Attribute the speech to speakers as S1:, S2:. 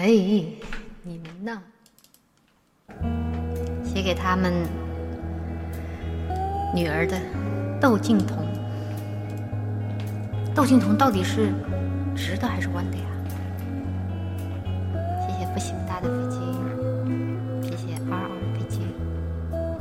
S1: 哎，你们呢？写给他们女儿的窦靖童。窦靖童到底是直的还是弯的呀？谢谢不喜欢大的分享。